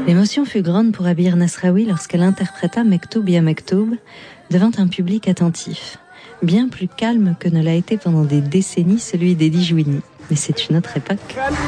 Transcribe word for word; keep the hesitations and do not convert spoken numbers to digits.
L'émotion fut grande pour Abir Nasraoui lorsqu'elle interpréta Mektoub ya Mektoub devant un public attentif, bien plus calme que ne l'a été pendant des décennies celui d'Eddie Jouini. Mais c'est une autre époque.